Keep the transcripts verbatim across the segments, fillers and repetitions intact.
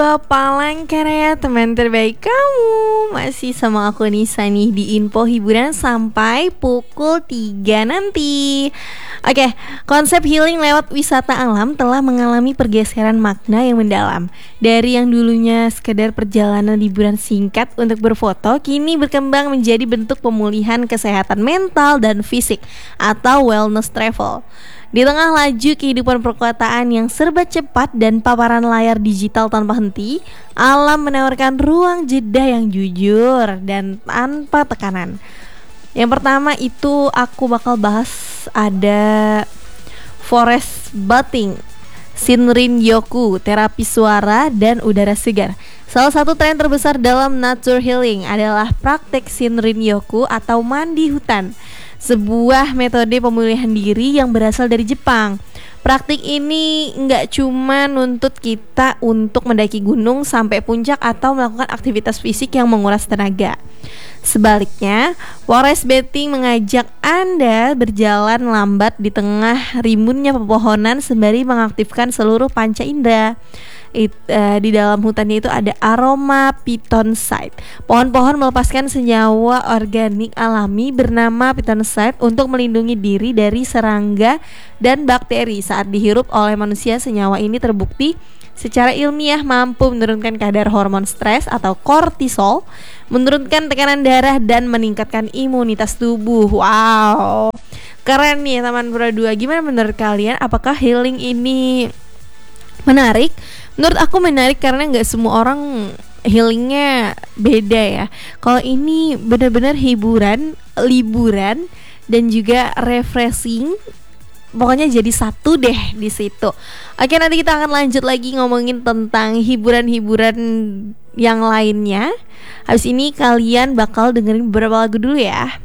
Palangkaraya, teman terbaik kamu. Masih sama aku Nisa nih di Info Hiburan sampai pukul tiga nanti. Oke, konsep healing lewat wisata alam telah mengalami pergeseran makna yang mendalam. Dari yang dulunya sekedar perjalanan liburan singkat untuk berfoto, kini berkembang menjadi bentuk pemulihan kesehatan mental dan fisik atau wellness travel. Di tengah laju kehidupan perkotaan yang serba cepat dan paparan layar digital tanpa henti, alam menawarkan ruang jeda yang jujur dan tanpa tekanan. Yang pertama itu aku bakal bahas ada forest bathing, Shinrin Yoku, terapi suara dan udara segar. Salah satu tren terbesar dalam nature healing adalah praktek Shinrin Yoku atau mandi hutan, sebuah metode pemulihan diri yang berasal dari Jepang. Praktik ini nggak cuma nuntut kita untuk mendaki gunung sampai puncak atau melakukan aktivitas fisik yang menguras tenaga. Sebaliknya, forest bathing mengajak Anda berjalan lambat di tengah rimbunnya pepohonan sembari mengaktifkan seluruh panca indera. It, uh, di dalam hutannya itu ada aroma pitonsite. Pohon-pohon melepaskan senyawa organik alami bernama pitonsite untuk melindungi diri dari serangga dan bakteri. Saat dihirup oleh manusia, senyawa ini terbukti secara ilmiah mampu menurunkan kadar hormon stres atau kortisol, menurunkan tekanan darah dan meningkatkan imunitas tubuh. Wow, keren nih teman berdua. Gimana menurut kalian? Apakah healing ini menarik? Menurut aku menarik karena nggak semua orang healingnya beda ya. Kalau ini benar-benar hiburan, liburan, dan juga refreshing. Pokoknya jadi satu deh di situ. Oke, nanti kita akan lanjut lagi ngomongin tentang hiburan-hiburan yang lainnya. Habis ini kalian bakal dengerin beberapa lagu dulu ya.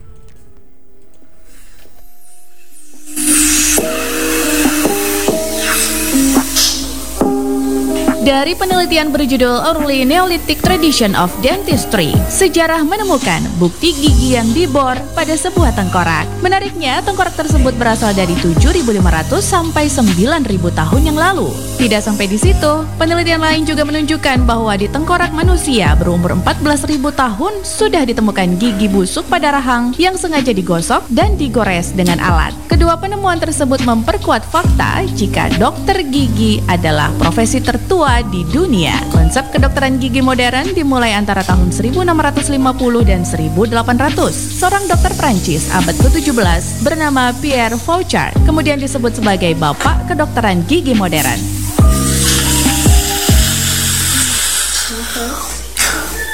Dari penelitian berjudul Early Neolithic Tradition of Dentistry, sejarah menemukan bukti gigi yang dibor pada sebuah tengkorak. Menariknya, tengkorak tersebut berasal dari tujuh ribu lima ratus sampai sembilan ribu tahun yang lalu. Tidak sampai di situ, penelitian lain juga menunjukkan bahwa di tengkorak manusia berumur empat belas ribu tahun sudah ditemukan gigi busuk pada rahang yang sengaja digosok dan digores dengan alat. Kedua penemuan tersebut memperkuat fakta jika dokter gigi adalah profesi tertua di dunia. Konsep kedokteran gigi modern dimulai antara tahun seribu enam ratus lima puluh dan seribu delapan ratus. Seorang dokter Prancis abad ke tujuh belas bernama Pierre Fauchard kemudian disebut sebagai bapak kedokteran gigi modern.